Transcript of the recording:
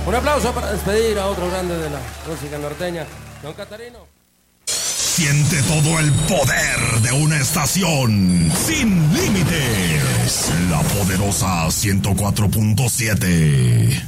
Un aplauso para despedir a otro grande de la música norteña, don Catarino. Siente todo el poder de una estación sin límites. La poderosa 104.7.